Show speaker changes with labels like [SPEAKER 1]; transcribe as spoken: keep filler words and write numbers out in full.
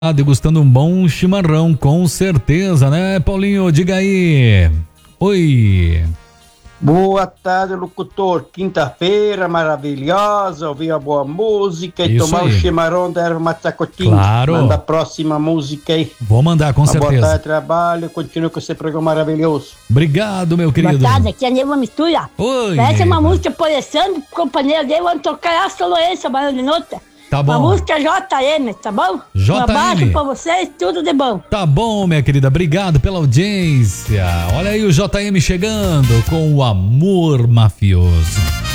[SPEAKER 1] Ah, degustando um bom chimarrão, com certeza, né, Paulinho? Diga aí. Oi.
[SPEAKER 2] Boa tarde, locutor. Quinta-feira maravilhosa, ouvir a boa música e
[SPEAKER 1] Isso
[SPEAKER 2] tomar
[SPEAKER 1] aí.
[SPEAKER 2] o chimarrão da erva matacotinho.
[SPEAKER 1] Claro.
[SPEAKER 2] Manda a próxima música aí.
[SPEAKER 1] Vou mandar, com
[SPEAKER 2] Uma
[SPEAKER 1] certeza.
[SPEAKER 2] boa tarde, trabalho. Continua com esse programa maravilhoso.
[SPEAKER 1] Obrigado, meu querido.
[SPEAKER 3] Boa tarde, aqui é a Neiva Mistura.
[SPEAKER 1] Oi,
[SPEAKER 3] Essa é uma
[SPEAKER 1] Neiva.
[SPEAKER 3] música por Alessandro, companheiro dele, vamos tocar a Soloense, Barão de Nota.
[SPEAKER 1] Tá bom.
[SPEAKER 3] Uma música J M, tá bom?
[SPEAKER 1] J M.
[SPEAKER 3] Um abraço pra vocês, tudo de bom.
[SPEAKER 1] Tá bom, minha querida, obrigado pela audiência. Olha aí o J M chegando com o Amor Mafioso.